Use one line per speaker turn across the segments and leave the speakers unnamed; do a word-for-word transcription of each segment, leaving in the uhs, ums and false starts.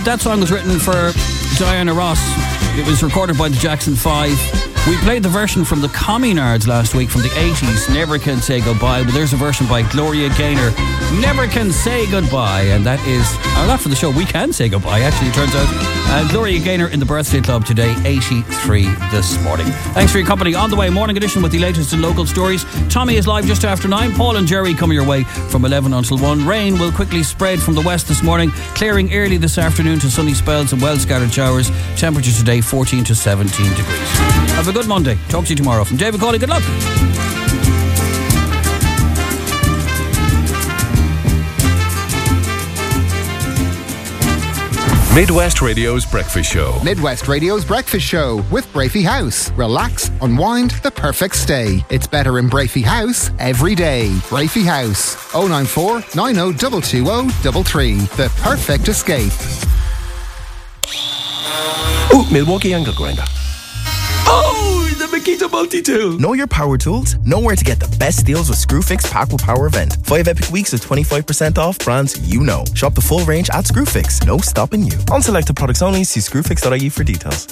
that song was written for Diana Ross. It was recorded by the Jackson five. We played the version from the Communards last week from the eighties, Never Can Say Goodbye, but there's a version by Gloria Gaynor, Never Can Say Goodbye, and that is, oh, not for the show, We Can Say Goodbye, actually, it turns out. Uh, Gloria Gaynor in the Birthday Club today, eighty-three this morning. Thanks for your company. On the way, morning edition with the latest in local stories. Tommy is live just after nine. Paul and Jerry coming your way from eleven until one. Rain will quickly spread from the west this morning, clearing early this afternoon to sunny spells and well-scattered showers. Temperature today, fourteen to seventeen degrees. Have a good Monday. Talk to you tomorrow. From David Cawley, good luck.
Midwest Radio's Breakfast Show.
Midwest Radio's Breakfast Show with Brafey House. Relax, unwind, the perfect stay. It's better in Brafey House every day. Brafey House. oh nine four, nine oh two two oh three three. The perfect escape.
Oh, Milwaukee Angle Grinder.
Oh, the Makita Multi-Tool.
Know your power tools? Know where to get the best deals with Screwfix Pack with Power event. Five epic weeks of twenty-five percent off brands you know. Shop the full range at Screwfix. No stopping you. On selected products only. See screwfix dot I E for details.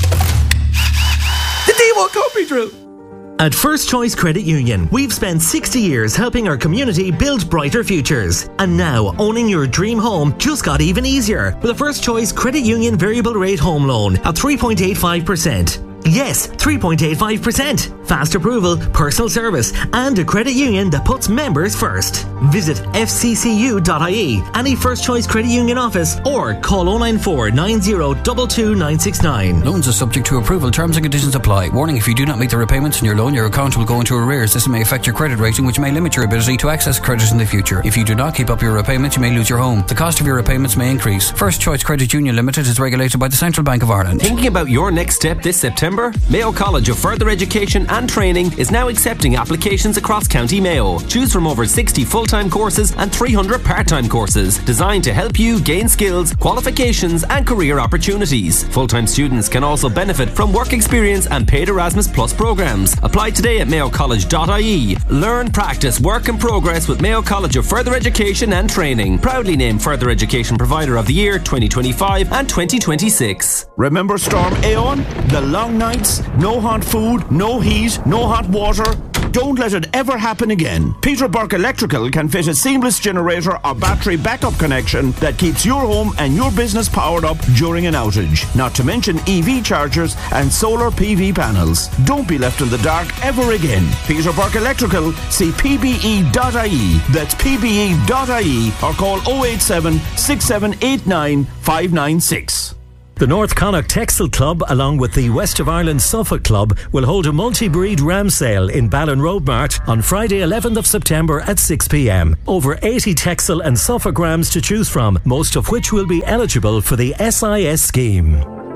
The D one copy drill.
At First Choice Credit Union, we've spent sixty years helping our community build brighter futures. And now, owning your dream home just got even easier with a First Choice Credit Union variable rate home loan at three point eight five percent. Yes, three point eight five percent. Fast approval, personal service, and a credit union that puts members first. Visit f c c u dot I E, any First Choice Credit Union office, or call oh nine four, nine oh two two nine six nine.
Loans are subject to approval. Terms and conditions apply. Warning, if you do not make the repayments on your loan, your account will go into arrears. This may affect your credit rating, which may limit your ability to access credit in the future. If you do not keep up your repayments, you may lose your home. The cost of your repayments may increase. First Choice Credit Union Limited is regulated by the Central Bank of Ireland.
Thinking about your next step this September? Mayo College of Further Education and Training is now accepting applications across County Mayo. Choose from over sixty full-time courses and three hundred part-time courses designed to help you gain skills, qualifications and career opportunities. Full-time students can also benefit from work experience and paid Erasmus Plus programs. Apply today at mayo college dot I E. Learn, practice, work and progress with Mayo College of Further Education and Training. Proudly named Further Education Provider of the Year twenty twenty-five and twenty twenty-six.
Remember Storm Aeon? The long nights, no hot food, no heat, no hot water. Don't let it ever happen again. Peter Burke Electrical can fit a seamless generator or battery backup connection that keeps your home and your business powered up during an outage. Not to mention E V chargers and solar P V panels. Don't be left in the dark ever again. Peter Burke Electrical, see p b e dot I E. That's p b e dot I E or call oh eight seven, six seven eight nine, five nine six.
The North Connacht Textile Club, along with the West of Ireland Suffolk Club, will hold a multi-breed ram sale in Ballon Road Mart on Friday eleventh of September at six p m. Over eighty textile and Suffolk rams to choose from, most of which will be eligible for the S I S scheme.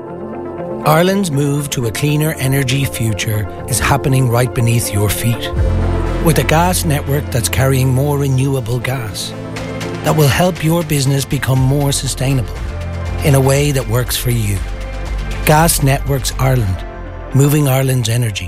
Ireland's move to a cleaner energy future is happening right beneath your feet. With a gas network that's carrying more renewable gas, that will help your business become more sustainable in a way that works for you. Gas Networks Ireland, moving Ireland's energy.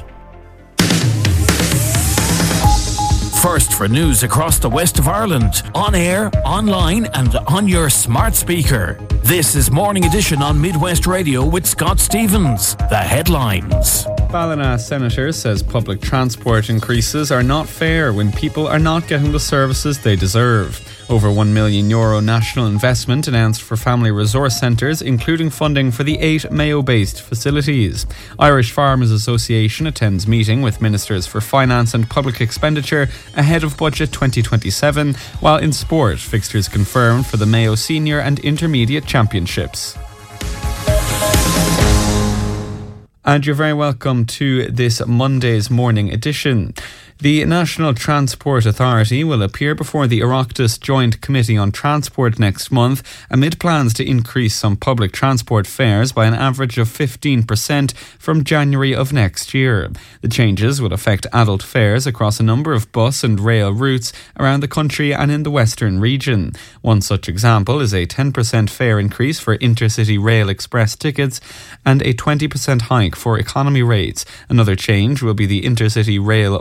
First for news across the west of Ireland, on air, online and on your smart speaker. This is Morning Edition on Midwest Radio with Scott Stevens. The headlines.
Ballina Senator says public transport increases are not fair when people are not getting the services they deserve. Over one million euro national investment announced for family resource centres, including funding for the eight Mayo-based facilities. Irish Farmers Association attends meeting with Ministers for Finance and Public Expenditure ahead of Budget twenty twenty-seven, while in sport, fixtures confirmed for the Mayo Senior and Intermediate Championships. And you're very welcome to this Monday's morning edition. The National Transport Authority will appear before the Oireachtas Joint Committee on Transport next month amid plans to increase some public transport fares by an average of fifteen percent from January of next year. The changes will affect adult fares across a number of bus and rail routes around the country and in the western region. One such example is a ten percent fare increase for intercity rail express tickets and a twenty percent hike for economy rates. Another change will be the intercity rail open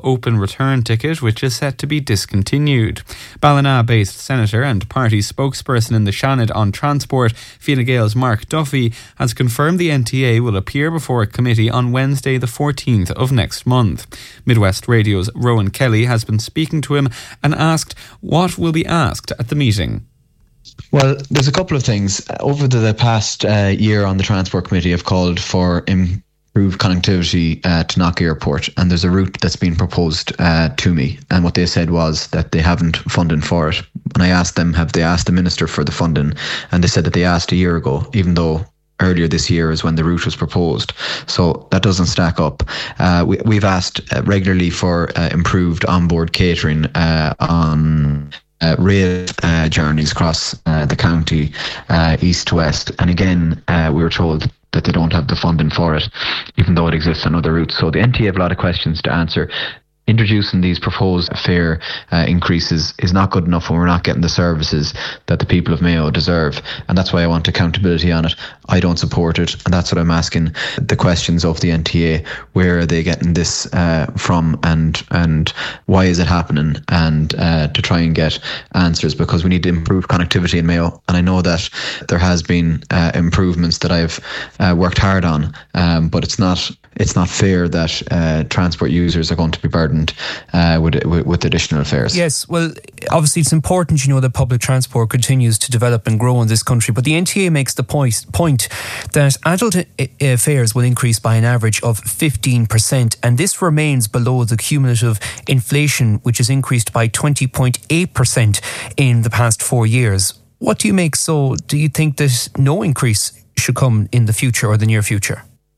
return ticket, which is set to be discontinued. Ballina-based Senator and party spokesperson in the Seanad on Transport, Fine Gael's Mark Duffy, has confirmed the N T A will appear before a committee on Wednesday the fourteenth of next month. Midwest Radio's Rowan Kelly has been speaking to him and asked what will be asked at the meeting.
Well, there's a couple of things. Over the past uh, year on the Transport Committee, I've called for improved connectivity uh, to Knock Airport, and there's a route that's been proposed uh, to me, and what they said was that they haven't funding for it. When I asked them, have they asked the Minister for the funding, and they said that they asked a year ago, even though earlier this year is when the route was proposed. So that doesn't stack up. Uh, we, we've asked uh, regularly for uh, improved onboard catering uh, on Uh, rail uh, journeys across uh, the county, uh, east to west. And again, uh, we were told that they don't have the funding for it, even though it exists on other routes. So the N T A have a lot of questions to answer. Introducing these proposed fare uh, increases is not good enough when we're not getting the services that the people of Mayo deserve. And that's why I want accountability on it. I don't support it. And that's what I'm asking the questions of the N T A. Where are they getting this uh, from, and and why is it happening? And uh, to try and get answers, because we need to improve connectivity in Mayo. And I know that there has been uh, improvements that I've uh, worked hard on, um, but it's not it's not fair that uh, transport users are going to be burdened uh, with, with with additional fares.
Yes, well, obviously it's important, you know, that public transport continues to develop and grow in this country, but the N T A makes the point, point that adult uh, fares will increase by an average of fifteen percent, and this remains below the cumulative inflation, which has increased by twenty point eight percent in the past four years. What do you make so? Do you think that no increase should come in the future or the near future?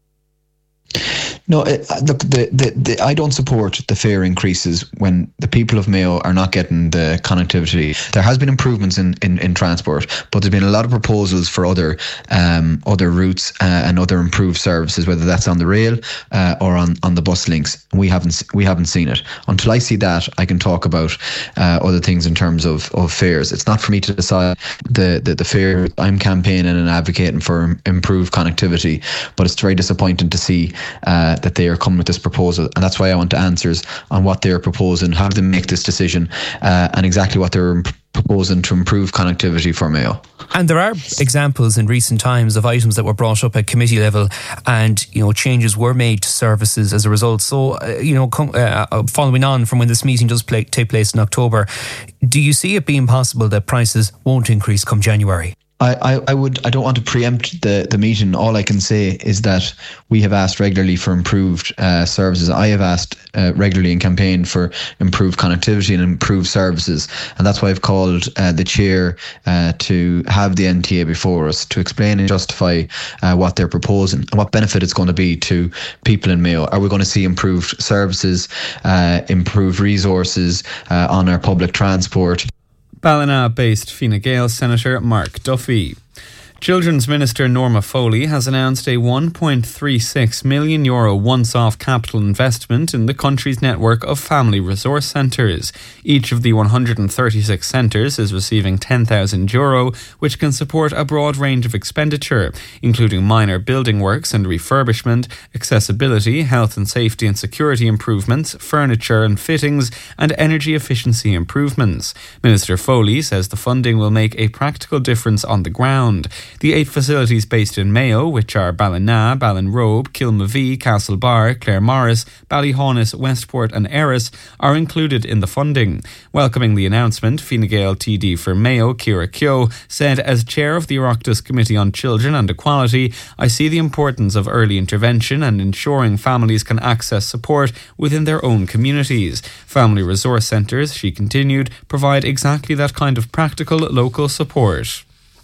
No, it, look, the, the, the, I don't support the fare increases when the people of Mayo are not getting the connectivity. There has been improvements in, in, in transport, but there's been a lot of proposals for other um, other routes uh, and other improved services, whether that's on the rail uh, or on, on the bus links. We haven't we haven't seen it. Until I see that, I can talk about uh, other things in terms of, of fares. It's not for me to decide the, the, the fare. I'm campaigning and advocating for improved connectivity, but it's very disappointing to see uh, that they are coming with this proposal, and that's why I want answers on what they're proposing, how do they make this decision, uh, and exactly what they're proposing to improve connectivity for Mayo.
And there are examples in recent times of items that were brought up at committee level, and you know changes were made to services as a result. So uh, you know, com- uh, following on from when this meeting does play- take place in October, do you see it being possible that prices won't increase come January?
I, I, I would I don't want to preempt the, the meeting. All I can say is that we have asked regularly for improved uh, services. I have asked uh, regularly in campaign for improved connectivity and improved services, and that's why I've called uh, the chair uh, to have the N T A before us to explain and justify uh, what they're proposing and what benefit it's going to be to people in Mayo. Are we going to see improved services, uh, improved resources uh, on our public transport?
Ballina-based Fine Gael Senator Mark Duffy. Children's Minister Norma Foley has announced a one point three six million euro once-off capital investment in the country's network of family resource centres. Each of the one hundred thirty-six centres is receiving ten thousand euro, which can support a broad range of expenditure, including minor building works and refurbishment, accessibility, health and safety and security improvements, furniture and fittings, and energy efficiency improvements. Minister Foley says the funding will make a practical difference on the ground. The eight facilities based in Mayo, which are Ballina, Ballinrobe, Kilmavie, Castlebar, Claremorris, Ballyhaunis, Westport and Erris, are included in the funding. Welcoming the announcement, Fine Gael T D for Mayo, Ciara Keogh, said, as chair of the Oireachtas Committee on Children and Equality, I see the importance of early intervention and ensuring families can access support within their own communities. Family resource centres, she continued, provide exactly that kind of practical local support.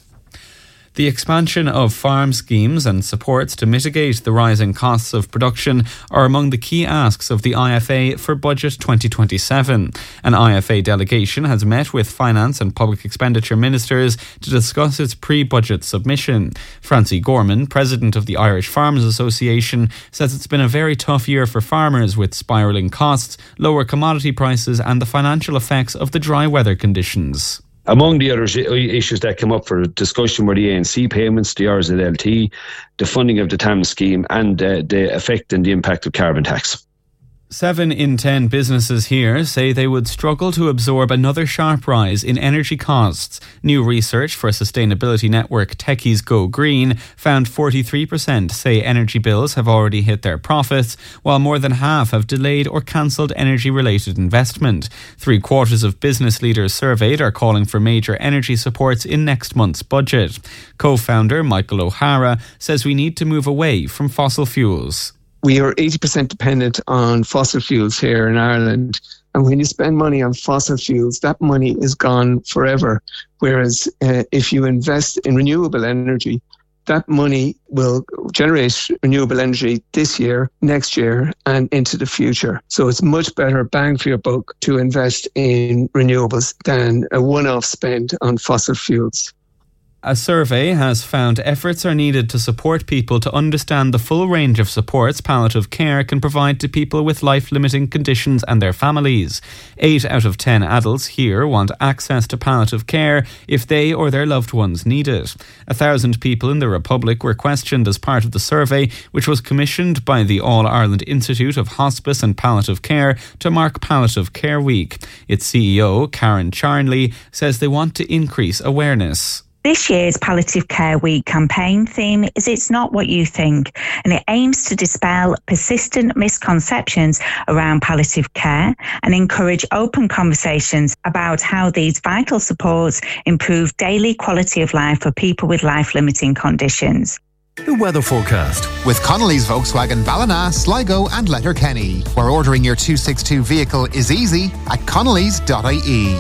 The expansion of farm schemes and supports to mitigate the rising costs of production are among the key asks of the I F A for Budget twenty twenty-seven. An I F A delegation has met with Finance and Public Expenditure Ministers to discuss its pre-budget submission. Francie Gorman, President of the Irish Farmers Association, says it's been a very tough year for farmers with spiralling costs, lower commodity prices and the financial effects of the dry weather conditions.
Among the other issues that came up for discussion were the A N C payments, the R Z L T, the funding of the T A M scheme and uh, the effect and the impact of carbon tax.
Seven in ten businesses here say they would struggle to absorb another sharp rise in energy costs. New research for sustainability network Techies Go Green found forty-three percent say energy bills have already hit their profits, while more than half have delayed or cancelled energy-related investment. Three quarters of business leaders surveyed are calling for major energy supports in next month's budget. Co-founder Michael O'Hara says we need to move away from fossil fuels.
We are eighty percent dependent on fossil fuels here in Ireland. And when you spend money on fossil fuels, that money is gone forever. Whereas uh, if you invest in renewable energy, that money will generate renewable energy this year, next year, and into the future. So it's much better bang for your buck to invest in renewables than a one-off spend on fossil fuels.
A survey has found efforts are needed to support people to understand the full range of supports palliative care can provide to people with life-limiting conditions and their families. Eight out of ten adults here want access to palliative care if they or their loved ones need it. A thousand people in the Republic were questioned as part of the survey, which was commissioned by the All-Ireland Institute of Hospice and Palliative Care to mark Palliative Care Week. Its C E O, Karen Charnley, says they want to increase awareness.
This year's Palliative Care Week campaign theme is It's Not What You Think, and it aims to dispel persistent misconceptions around palliative care and encourage open conversations about how these vital supports improve daily quality of life for people with life-limiting conditions.
The weather forecast.
With Connolly's Volkswagen Ballina, Sligo and Letterkenny, where ordering your two sixty-two vehicle is easy at connellys dot I E.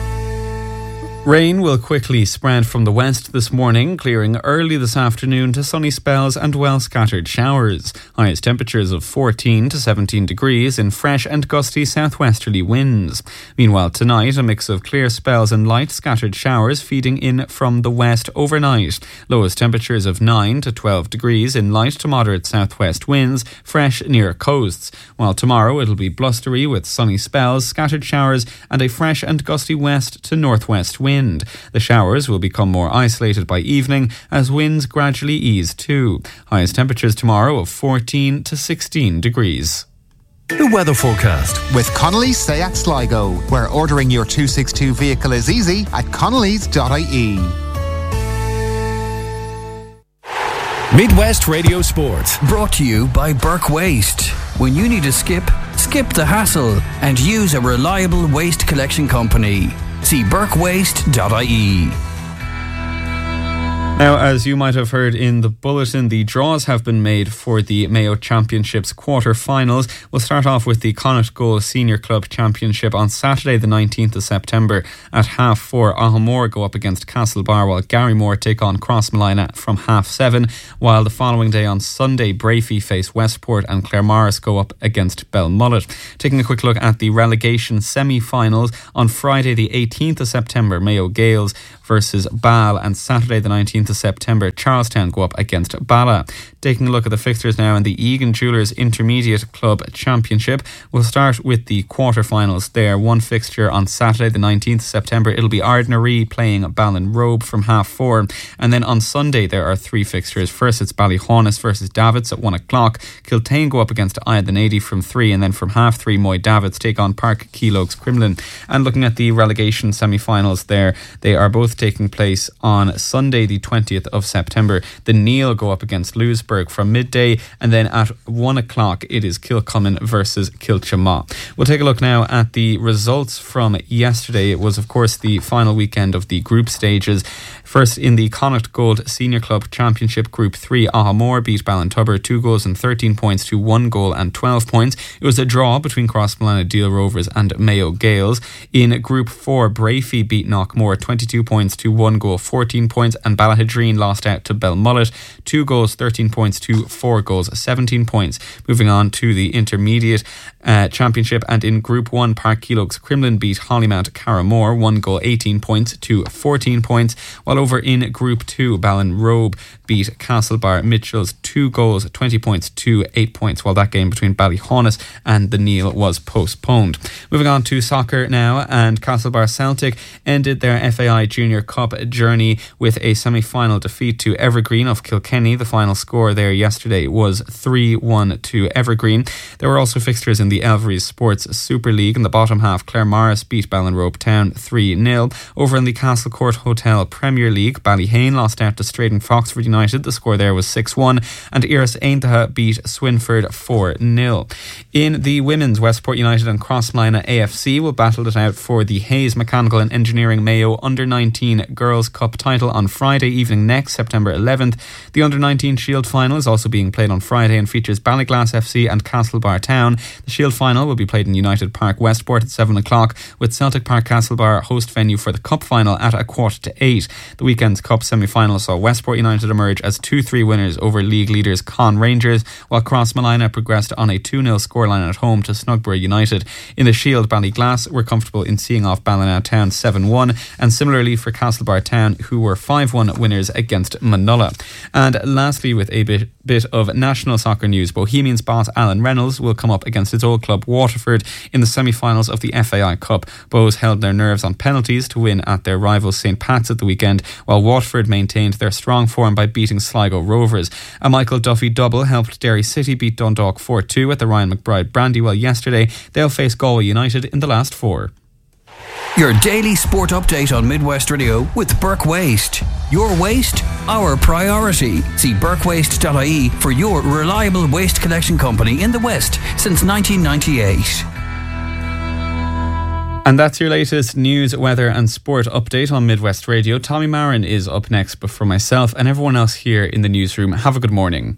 Rain will quickly spread from the west this morning, clearing early this afternoon to sunny spells and well-scattered showers. Highest temperatures of fourteen to seventeen degrees in fresh and gusty southwesterly winds. Meanwhile, tonight, a mix of clear spells and light scattered showers feeding in from the west overnight. Lowest temperatures of nine to twelve degrees in light to moderate southwest winds, fresh near coasts. While tomorrow it'll be blustery with sunny spells, scattered showers and a fresh and gusty west to northwest wind. The showers will become more isolated by evening as winds gradually ease too. Highest temperatures tomorrow of fourteen to sixteen degrees.
The weather forecast.
With Connolly's Seat Sligo, where ordering your two sixty-two vehicle is easy at connellys dot I E.
Midwest Radio Sport.
Brought to you by Burke Waste. When you need a skip, skip the hassle and use a reliable waste collection company. See burke waste dot I E.
Now, as you might have heard in the bulletin, the draws have been made for the Mayo Championships quarter-finals. We'll start off with the Connacht Goal Senior Club Championship on Saturday the nineteenth of September at half four. Ahamore go up against Castlebar, while Garrymore take on Crossmolina from half seven, while the following day on Sunday, Brafey face Westport and Claremorris go up against Belmullet. Taking a quick look at the relegation semi-finals, on Friday the eighteenth of September, Mayo Gales versus Bal, and Saturday the nineteenth of September, Charlestown go up against Bala. Taking a look at the fixtures now in the Egan Jewellers Intermediate Club Championship, we'll start with the quarter-finals there. One fixture on Saturday the nineteenth of September, it'll be Ardnaree playing Ballinrobe from half four, and then on Sunday there are three fixtures. First it's Ballyhaunis versus Davids at one o'clock, Kiltane go up against Aya the Nady from three, and then from half three Moy Davids take on Park Keelogs Crumlin. And looking at the relegation semi-finals there, they are both taking place on Sunday the twentieth of September. The Neil go up against Lewisburg from midday, and then at one o'clock it is Kilcummin versus Kilchama. We'll take a look now at the results from yesterday. It was of course the final weekend of the group stages. First in the Connacht Gold Senior Club Championship Group three, Ahamore beat Ballintubber two goals and thirteen points to one goal and twelve points. It was a draw between Crossmolina Deal Rovers and Mayo Gales. In Group four, Brafey beat Knockmore twenty-two points to one goal, fourteen points, and Ballahadreen lost out to Belmullet two goals, thirteen points to four goals, seventeen points. Moving on to the Intermediate uh, Championship, and in Group one, Park Keelogs Crumlin beat Hollymount Carramore one goal, eighteen points to fourteen points, while over in Group two, Ballinrobe beat Castlebar Mitchells two goals, twenty points to eight points, while that game between Ballyhaunis and the Neil was postponed. Moving on to soccer now, and Castlebar Celtic ended their F A I Junior Junior Cup journey with a semi-final defeat to Evergreen of Kilkenny. The final score there yesterday was three one to Evergreen. There were also fixtures in the Elveries Sports Super League. In the bottom half, Claremorris beat Ballinrobe Town three nil. Over in the Castlecourt Hotel Premier League, Ballyhane lost out to Straighton Foxford United. The score there was six one. And Iris Aintaha beat Swinford four nil. In the women's, Westport United and Crossmyna A F C will battle it out for the Hayes Mechanical and Engineering Mayo under nineteen Girls Cup title on Friday evening next, September eleventh. The under nineteen Shield final is also being played on Friday and features Ballyglass F C and Castlebar Town. The Shield final will be played in United Park Westport at seven o'clock, with Celtic Park Castlebar host venue for the Cup final at a quarter to eight. The weekend's Cup semi-final saw Westport United emerge as two three winners over league leaders Con Rangers, while Crossmyna progressed on a two nil scoreline at home to Snugborough United. In the Shield, Ballyglass were comfortable in seeing off Ballina Town seven one, and similarly for Castlebar Town, who were five one winners against Manulla. And lastly, with a bit, bit of national soccer news, Bohemians boss Alan Reynolds will come up against his old club Waterford in the semi-finals of the F A I Cup. Bohs held their nerves on penalties to win at their rivals St Pat's at the weekend, while Waterford maintained their strong form by beating Sligo Rovers. A Michael Duffy double helped Derry City beat Dundalk four two at the Ryan McBride Brandywell yesterday. They'll face Galway United in the last four.
Your daily sport update on Midwest Radio with Burke Waste. Your waste, our priority. See burke waste dot I E for your reliable waste collection company in the West since nineteen ninety-eight.
And that's your latest news, weather and sport update on Midwest Radio. Tommy Marin is up next, but for myself and everyone else here in the newsroom, have a good morning.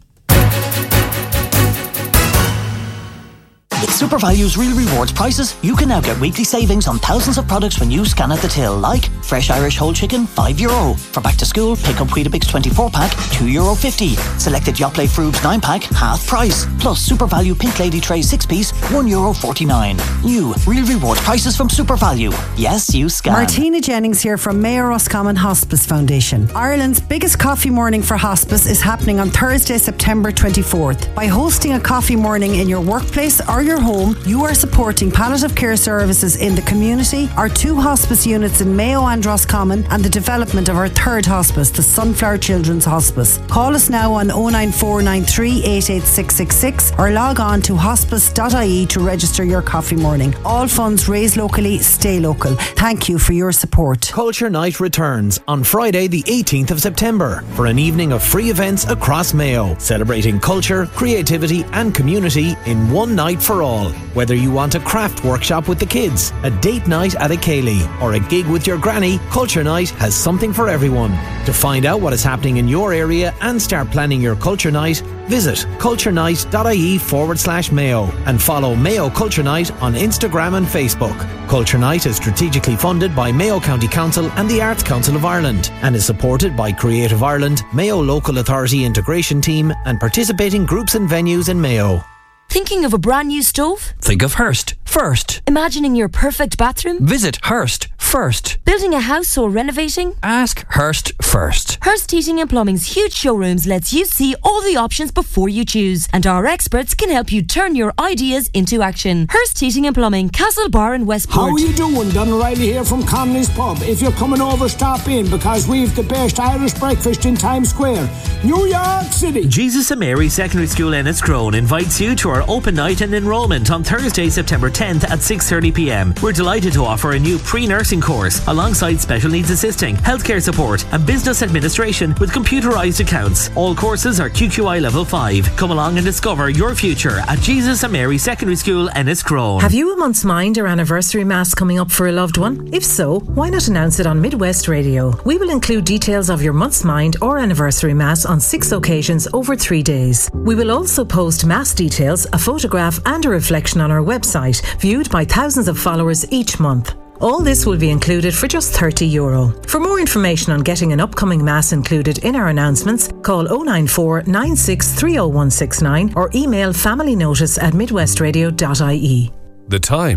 With SuperValue's Real Rewards prices, you can now get weekly savings on thousands of products when you scan at the till, like fresh Irish whole chicken, five euro. For back to school, pick up Weetabix twenty-four pack, two euro fifty. Selected Yoplait Frubes nine pack, half price. Plus SuperValue Pink Lady Tray six piece, one euro forty-nine. New Real Rewards prices from SuperValue. Yes, you scan.
Martina Jennings here from Mayor Roscommon Hospice Foundation. Ireland's biggest coffee morning for hospice is happening on Thursday, September twenty-fourth. By hosting a coffee morning in your workplace or your home, you are supporting palliative care services in the community, our two hospice units in Mayo and Roscommon, and the development of our third hospice, the Sunflower Children's Hospice. Call us now on oh nine four nine three eight eight six six six or log on to hospice dot I E to register your coffee morning. All funds raised locally, stay local. Thank you for your support.
Culture Night returns on Friday the eighteenth of September for an evening of free events across Mayo, celebrating culture, creativity and community in one night for all. Whether you want a craft workshop with the kids, a date night at a Ceilidh, or a gig with your granny, Culture Night has something for everyone. To find out what is happening in your area and start planning your Culture Night, visit culture night dot I E forward slash Mayo and follow Mayo Culture Night on Instagram and Facebook. Culture Night is strategically funded by Mayo County Council and the Arts Council of Ireland and is supported by Creative Ireland, Mayo Local Authority Integration Team and participating groups and venues in Mayo.
Thinking of a brand new stove?
Think of Hearst first.
Imagining your perfect bathroom?
Visit Hearst first.
Building a house or renovating?
Ask Hearst first.
Hearst Heating and Plumbing's huge showrooms lets you see all the options before you choose, and our experts can help you turn your ideas into action. Hearst Heating and Plumbing, Castlebar and Westport.
How are you doing? Don O'Reilly here from Connolly's Pub. If you're coming over, stop in because we've the best Irish breakfast in Times Square, New York City.
Jesus and Mary Secondary School Enniscrone invites you to our open night and enrolment on Thursday, September tenth at six thirty p m. We're delighted to offer a new pre-nursing course alongside special needs assisting, healthcare support and business administration with computerised accounts. All courses are Q Q I level five. Come along and discover your future at Jesus and Mary Secondary School Enniscrone.
Have you a month's mind or anniversary mass coming up for a loved one? If so, why not announce it on Midwest Radio? We will include details of your month's mind or anniversary mass on six occasions over three days. We will also post mass details, a photograph and a reflection on our website, viewed by thousands of followers each month. All this will be included for just thirty euro. For more information on getting an upcoming mass included in our announcements, call oh nine four nine six three oh one six nine or email familynotice at midwestradio dot I E.
The time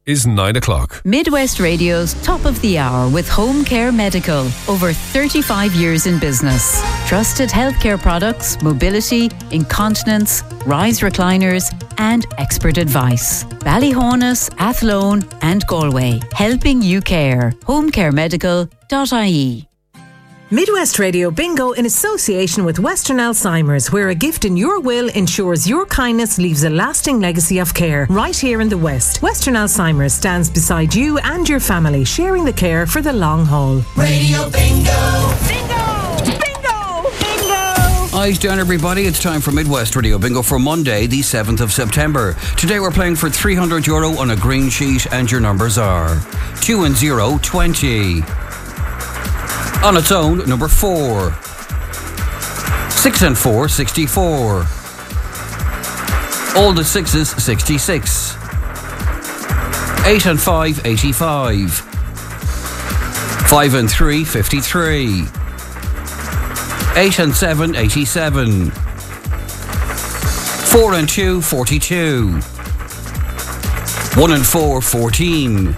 is nine o'clock.
Midwest Radio's Top of the Hour with Home Care Medical. Over thirty-five years in business. Trusted healthcare products, mobility, incontinence, rise recliners and expert advice. Ballyhonus, Athlone and Galway. Helping you care. home care medical dot I E.
Midwest Radio Bingo in association with Western Alzheimer's, where a gift in your will ensures your kindness leaves a lasting legacy of care. Right here in the West, Western Alzheimer's stands beside you and your family, sharing the care for the long haul.
Radio Bingo! Bingo! Bingo! Bingo!
Eyes down, everybody. It's time for Midwest Radio Bingo for Monday, the seventh of September. Today we're playing for three hundred euro on a green sheet, and your numbers are two and zero, twenty. On its own, number four. Six and four, sixty-four. All the sixes, sixty-six. Eight and five, eighty-five. Five and three, fifty-three. Eight and seven, eighty-seven. Four and two, forty-two. One and four, fourteen.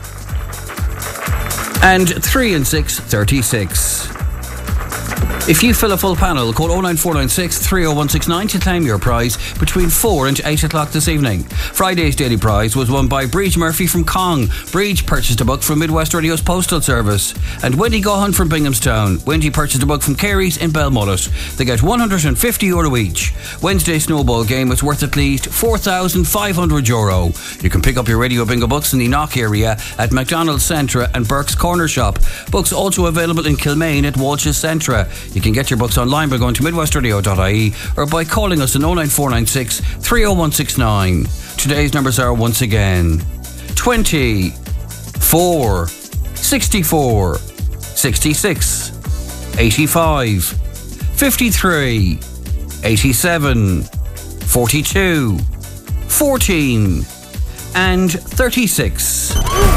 And three and six, thirty-six. If you fill a full panel, call oh nine four nine six, three oh one six nine to claim your prize between four and eight o'clock this evening. Friday's daily prize was won by Breach Murphy from Cong. Breach purchased a book from Midwest Radio's Postal Service. And Wendy Gohan from Binghamstown. Wendy purchased a book from Carey's in Belmullet. They get one hundred fifty euro each. Wednesday's snowball game is worth at least four thousand five hundred euro. You can pick up your Radio Bingo books in the Knock area at McDonald's Centra and Burke's Corner Shop. Books also available in Kilmaine at Walsh's Centra. You can get your books online by going to midwest radio dot I E or by calling us on oh nine four nine six, three oh one six nine. Today's numbers are once again twenty, four, sixty-four, sixty-six, eighty-five, fifty-three, eighty-seven, forty-two, fourteen, and thirty-six.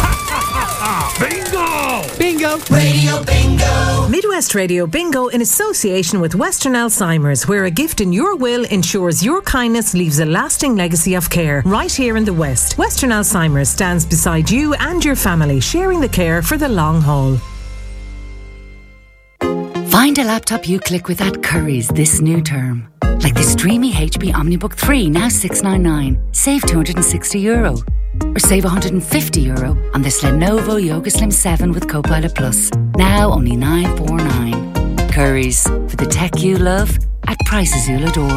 Bingo!
Bingo!
Radio Bingo!
Midwest Radio Bingo in association with Western Alzheimer's, where a gift in your will ensures your kindness leaves a lasting legacy of care. Right here in the West, Western Alzheimer's stands beside you and your family, sharing the care for the long haul.
Find a laptop you click with at Curry's this new term. Like this dreamy H P OmniBook three, now six ninety-nine. Save two hundred sixty euro. Or save one hundred fifty euro on this Lenovo Yoga Slim seven with Copilot Plus. Now only nine forty-nine. Curry's, for the tech you love at prices you'll adore.